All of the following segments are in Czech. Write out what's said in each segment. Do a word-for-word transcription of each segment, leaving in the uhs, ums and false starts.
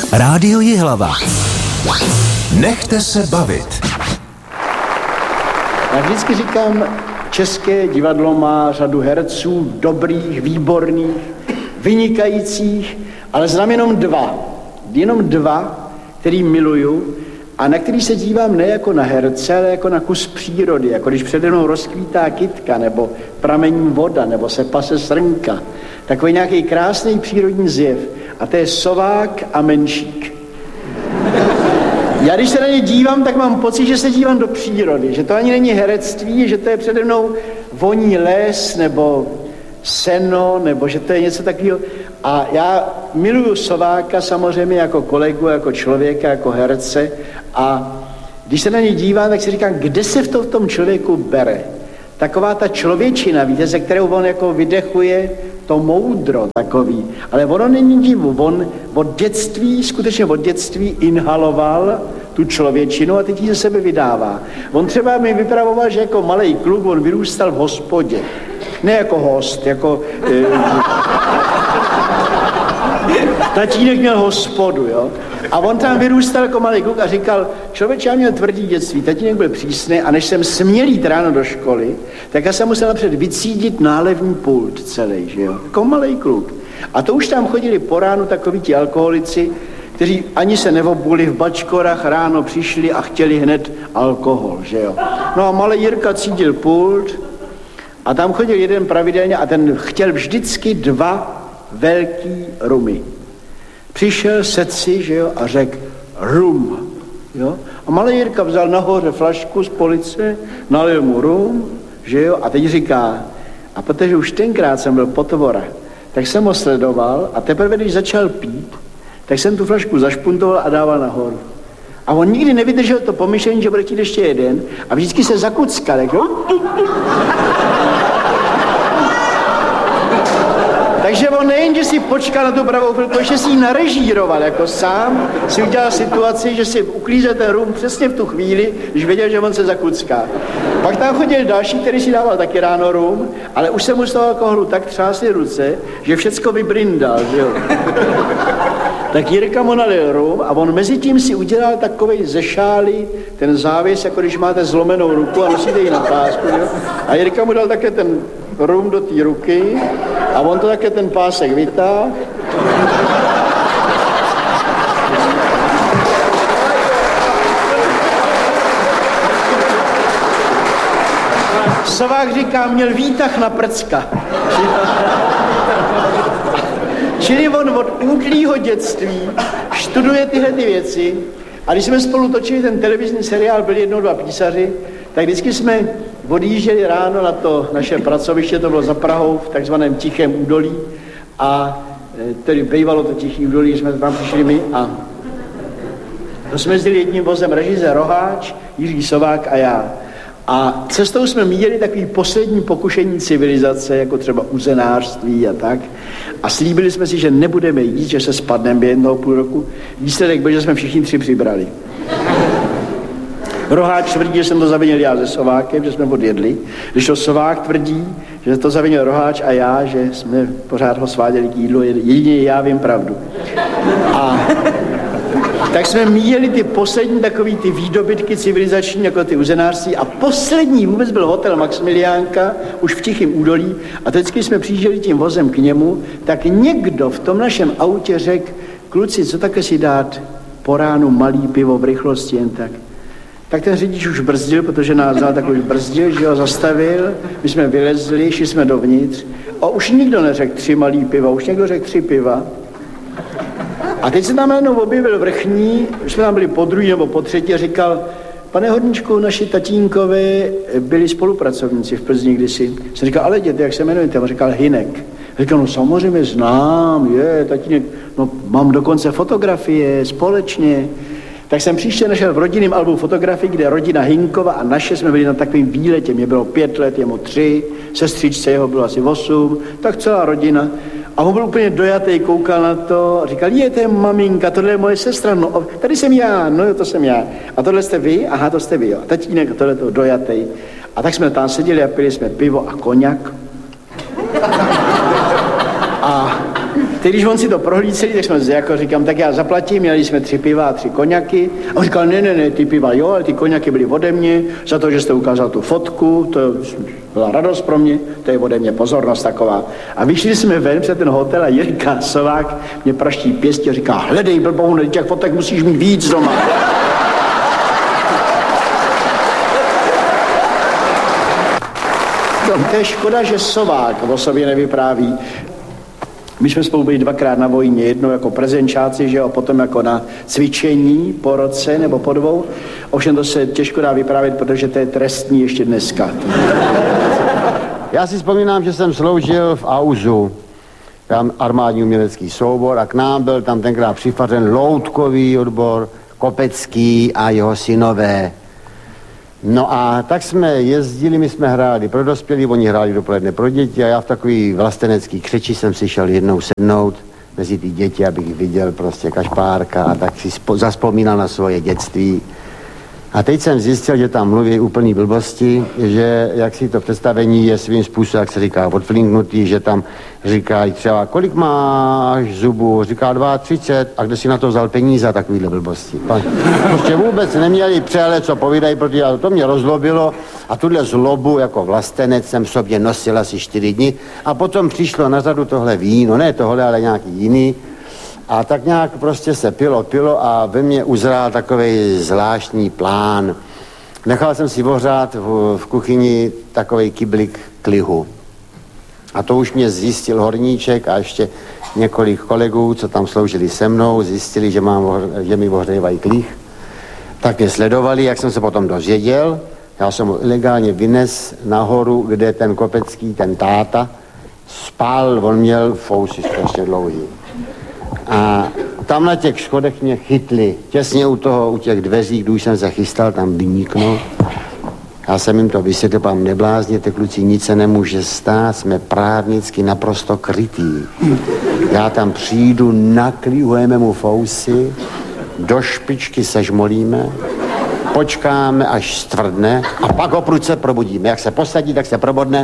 Rádio Jihlava. Nechte se bavit. Já vždycky říkám, české divadlo má řadu herců, dobrých, výborných, vynikajících, ale znám jenom dva. Jenom dva, který miluju a na který se dívám ne jako na herce, ale jako na kus přírody, jako když přede mnou rozkvítá kytka, nebo pramení voda, nebo se pase srnka. Takový nějaký krásný přírodní zjev. A to je Sovák a Menšík. Já když se na ně dívám, tak mám pocit, že se dívám do přírody, že to ani není herectví, že to je přede mnou voní les, nebo seno, nebo že to je něco takového. A já miluju Sováka samozřejmě jako kolegu, jako člověka, jako herce a když se na ně dívám, tak si říkám, kde se v, to, v tom člověku bere. Taková ta člověčina, víte, ze kterou on jako vydechuje to moudro takový. Ale ono není divu, on od dětství, skutečně od dětství inhaloval tu člověčinu a teď ji ze sebe vydává. On třeba mi vypravoval, že jako malej kluk on vyrůstal v hospodě. Ne jako host, jako... E, tatínek měl hospodu, jo. A on tam vyrůstal jako malý kluk a říkal, člověče, já měl tvrdý dětství, tatínek byl přísný a než jsem směl jít ráno do školy, tak já jsem musel napřed vycídit nálevní pult celý, že jo, jako malý kluk. A to už tam chodili po ránu takoví ti alkoholici, kteří ani se neobuli v bačkorách, ráno přišli a chtěli hned alkohol, že jo. No a malý Jirka cídil pult a tam chodil jeden pravidelně a ten chtěl vždycky dva velký rumy. Přišel setci, že jo, a řekl rum, jo. A malý Jirka vzal nahoře flašku z police, nalil mu rum, že jo, a teď říká, a protože už tenkrát jsem byl potvora, tak jsem ho sledoval a teprve, když začal pít, tak jsem tu flašku zašpuntoval a dával nahoru. A on nikdy nevydržel to pomyšlení, že bude chtít ještě jeden a vždycky se zakuckal, jako... Takže on nejen, že si počkal na tu pravou chvilku, že si ji narežíroval, jako sám si udělal situaci, že si uklízel ten rum přesně v tu chvíli, když věděl, že on se zakucká. Pak tam chodil další, který si dával taky ráno rum, ale už se mu z toho alkoholu tak třásly ruce, že všecko vybrindal, že jo. Tak Jirka mu nalil rum a on mezi tím si udělal takovej ze šály ten závěs, jako když máte zlomenou ruku a nosíte ji na pásku, jo. A Jirka mu dal také ten rum do té ruky a on to také ten pásek vytáhl. Sovák říká, měl výtah na prcka. Čili on od útlýho dětství studuje tyhle ty věci a když jsme spolu točili ten televizní seriál, byli jednou dva písaři, tak vždycky jsme odjížděli ráno na to naše pracoviště, to bylo za Prahou v takzvaném Tichém údolí a tedy bývalo to Tichý údolí, jsme tam přišli my a to jsme jezdili jedním vozem režisér Roháč, Jiří Sovák a já. A cestou jsme měli takový poslední pokušení civilizace, jako třeba uzenářství a tak. A slíbili jsme si, že nebudeme jít, že se spadneme během toho půl roku. Výsledek byl, že jsme všichni tři přibrali. Roháč tvrdí, že jsem to zavinil já se Sovákem, že jsme odjedli. Když to Sovák tvrdí, že to zavinil Roháč a já, že jsme pořád ho sváděli k jídlu, jedině já vím pravdu. A tak jsme míjeli ty poslední takový ty výdobytky civilizační, jako ty uzenářství a poslední vůbec byl hotel Maximiliánka, už v Tichém údolí a vždycky jsme přijížděli tím vozem k němu, tak někdo v tom našem autě řekl, kluci, co také si dát po ránu malý pivo v rychlosti jen tak. Tak ten řidič už brzdil, protože nás znal, tak už brzdil, že ho zastavil, my jsme vylezli, šli jsme dovnitř a už nikdo neřekl tři malý piva, už někdo řekl tři piva. A teď se tam jednou objevil vrchní, už jsme tam byli po druhý nebo po třetí a říkal, pane Horníčku, naši tatínkové byli spolupracovníci v Plzni kdysi. Jsem říkal, ale děte, jak se jmenujete? On říkal Hynek. Říkal, no samozřejmě znám, je, tatínek, no mám dokonce fotografie společně. Tak jsem příště našel v rodinném albu fotografii, kde rodina Hinkova a naše jsme byli na takovém výletě. Mě bylo pět let, jemu tři, sestřičce jeho bylo asi osm, tak celá rodina. A on byl úplně dojatý, koukal na to, říkal, je, to je maminka, tohle je moje sestra, no, tady jsem já, no jo, to jsem já. A tohle jste vy, aha, to jste vy, jo. A tatínek, tohle to dojatý. A tak jsme tam seděli a pili jsme pivo a koněk. A Teď, když on si to prohlíceli, tak jsme jako říkám, tak já zaplatím, měli jsme tři piva a tři koňaky. A on říkal, ne, ne, ne, ty piva jo, ale ty koňaky byly ode mě, za to, že jste ukázal tu fotku, to byla radost pro mě, to je ode mě pozornost taková. A vyšli jsme ven před ten hotel a Jirka Sovák mě praští pěstí a říká, hledej blbou, ne, těch fotek musíš mít víc doma. To je škoda, že Sovák o sobě nevypráví. My jsme spolu byli dvakrát na vojně, jednou jako prezenčáci, že jo, a potom jako na cvičení po roce nebo po dvou. Ovšem to se těžko dá vyprávět, protože to je trestní ještě dneska. Já si vzpomínám, že jsem sloužil v Auzu, tam armádní umělecký soubor, a k nám byl tam tenkrát přifařen loutkový odbor, Kopecký a jeho synové. No a tak jsme jezdili, my jsme hráli pro dospělí, oni hráli dopoledne pro děti a já v takový vlastenecký křeči jsem si šel jednou sednout mezi ty děti, abych viděl prostě kašpárka a tak si spo- zaspomínal na svoje dětství. A teď jsem zjistil, že tam mluví úplný blbosti, že jak si to představení je svým způsobem, jak se říká, odflinknutý, že tam říkají třeba, kolik máš zubů, říká třicet dva, a kde si na to vzal peníze a takovýhle blbosti. Prostě vůbec neměli přehled, co povídají, protože to mě rozlobilo a tuhle zlobu jako vlastenec jsem v sobě nosil asi čtyři dny a potom přišlo na řadu tohle víno, ne tohle, ale nějaký jiný. A tak nějak prostě se pilo, pilo a ve mně uzrál takovej zvláštní plán. Nechal jsem si ohřát v, v kuchyni takovej kyblik klihu. A to už mě zjistil horníček a ještě několik kolegů, co tam sloužili se mnou, zjistili, že, mám, že mi ohřívají klih. Tak mě sledovali, jak jsem se potom dozvěděl. Já jsem ho ilegálně vynes nahoru, kde ten Kopecký, ten táta, spal, on měl fousy strašně dlouhý. A tam na těch schodech mě chytli, těsně u toho, u těch dveří, když jsem se chystal tam vyniknout. Já jsem jim to vysvětlil, pán, neblázněte, kluci, nic se nemůže stát, jsme právnicky naprosto krytý. Já tam přijdu, naklihujeme mu fousy, do špičky sežmolíme, počkáme, až stvrdne a pak ho prudce probudíme. Jak se posadí, tak se probodne.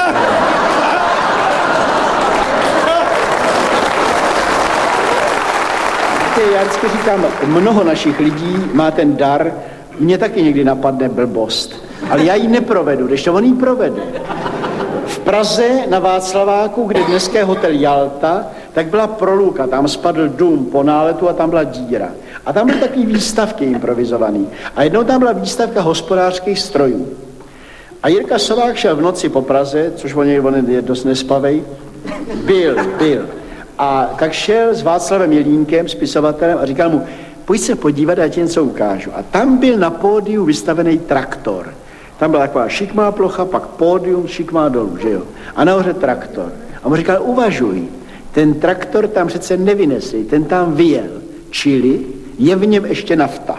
Já vždycky říkám, mnoho našich lidí má ten dar, mě taky někdy napadne blbost, ale já ji neprovedu, když to on ji provede. V Praze na Václaváku, kde dneska je hotel Jalta, tak byla proluka, tam spadl dům po náletu a tam byla díra. A tam byly takový výstavky improvizovaný. A jednou tam byla výstavka hospodářských strojů. A Jirka Sovák šel v noci po Praze, což on je, on je dost nespavej, byl, byl. A tak šel s Václavem Jelínkem, spisovatelem, a říkal mu, pojď se podívat, já ti něco ukážu. A tam byl na pódiu vystavený traktor. Tam byla taková šikmá plocha, pak pódium, šikmá dolů, že jo. A nahoře traktor. A mu říkal, uvažuj, ten traktor tam přece nevynesli, ten tam vyjel. Čili je v něm ještě nafta.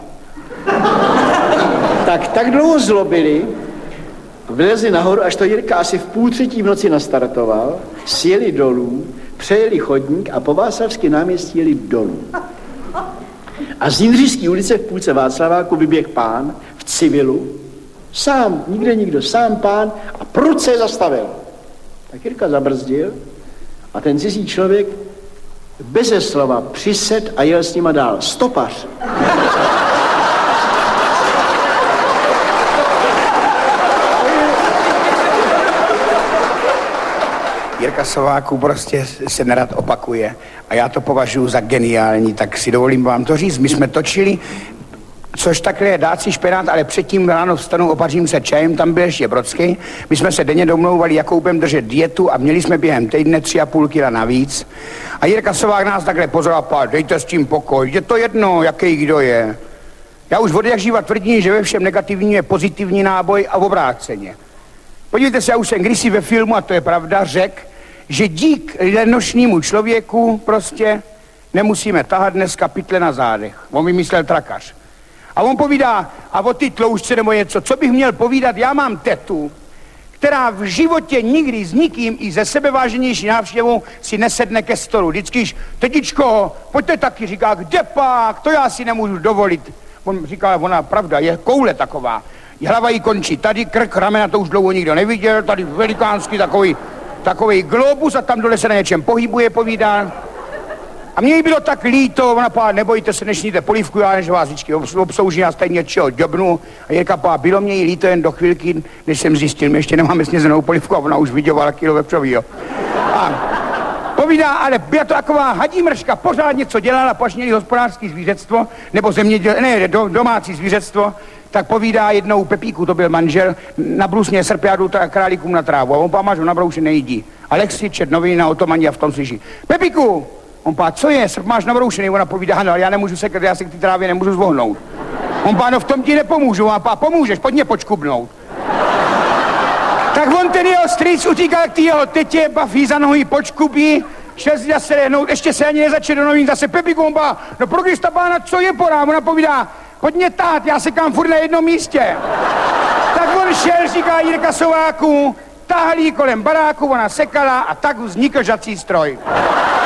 tak tak dlouho zlobili, vylezli nahoru, až to Jirka asi v půl třetí v noci nastartoval, sjeli dolů, přejeli chodník a po Václavský náměstí jeli dolů. A z Jindřišské ulice v půlce Václaváku vyběh pán v civilu, sám, nikde nikdo, sám pán a prudce zastavil. Tak Jirka zabrzdil a ten cizí člověk beze slova přised a jel s nima dál. Stopař. Jirka Sováků prostě se nerad opakuje a já to považuji za geniální, tak si dovolím vám to říct. My jsme točili, což takhle je dát si špenát, ale předtím ráno vstanu, opařím se čajem, tam byl ještě Brodský. My jsme se denně domlouvali, jakou budeme držet dietu a měli jsme během týdne tři a půl kila navíc. A Jirka Sovák nás takhle pozorapal, dejte s tím pokoj, je to jedno, jaký kdo je. Já už od jak živa tvrdím, že ve všem negativním je pozitivní náboj a obráceně. Podívejte se, já už jsem kdysi ve filmu, a to je pravda, řekl, že dík lenošnímu člověku prostě nemusíme tahat dneska pytle na zádech. On vymyslel trakař. A on povídá, a o ty tloušťce nebo něco, co bych měl povídat, já mám tetu, která v životě nikdy s nikým i ze sebeváženější návštěvou si nesedne ke stolu. Vždycky, tetičko, pojďte taky, říká, kde pak, to já si nemůžu dovolit. On říká, ona pravda, je koule taková. Hlava jí končí tady, krk, ramena, to už dlouho nikdo neviděl, tady velikánský takový, takový globus a tam dole se na něčem pohybuje, povídá. A mě jí bylo tak líto, ona pá, nebojte se, nešníte polívku, já než vás vždycky obslouží, já stejně něčeho děbnu. A Jirka pá, bylo mě jí líto jen do chvilky, než jsem zjistil, my ještě nemáme snězenou polívku a ona už vyděvala kilo vepřovýho. A povídá, ale byla to taková hadí mrška, pořád něco dělala, až měli hospodářský zvířectvo, nebo zeměděl, ne, do, domácí zvířectvo, tak povídá jednou Pepíku, to byl manžel, nabrusně srpjádu králíkům na trávu a on pá, máš ho nabroušený nejdí. Alexi čet noviny na otomaní a v tom slyší. Pepíku, on pá, co je, srp máš nabroušený, ona povídá, no, já nemůžu sekat, já se k té trávě nemůžu zvohnout. On pá, no v tom ti nepomůžu, on pá, pomůžeš, pojď mě počkubnout. Tak on ten jeho strýc utíkal k té jeho tetě, baví za nohy, počkubí, šel si zase lehnout, ještě se ani nezačal do novin, zase Pepíku, on pá, no pro Krista pána, co je porá, ona povídá, pojď mě tát, já se kam furt na jednom místě. Tak on šel, říká Jirka Sováku, táhlí kolem baráku, ona sekala a tak vznikl žací stroj.